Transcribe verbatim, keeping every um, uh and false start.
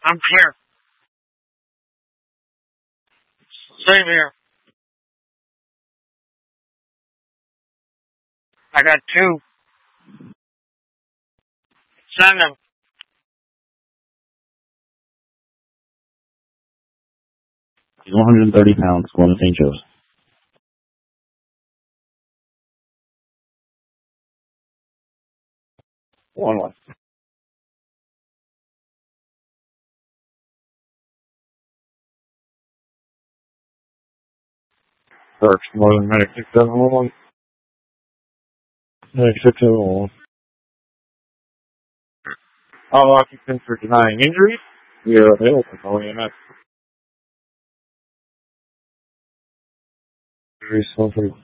I'm clear. Same here. I got two. Send them. He's one hundred thirty pounds, going to Saint Joe's. One left. Works more than medic six seven one. Medic six seven one. All occupants are denying injuries. We are available for E M S. Injuries, one three.